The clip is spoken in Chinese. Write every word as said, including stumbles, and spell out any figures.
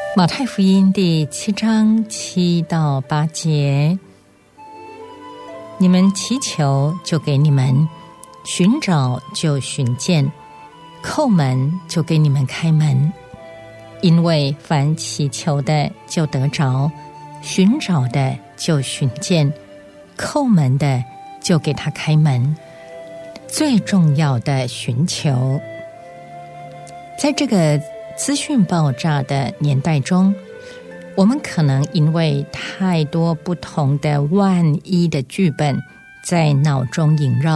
马太福音第七章七到八节，你们祈求就给你们，寻找就寻见，叩门就给你们开门。因为凡祈求的就得着，寻找的就寻见，叩门的就给他开门。最重要的寻求。在这个资讯爆炸的年代中，我们可能因为太多不同的万一的剧本在脑中萦绕，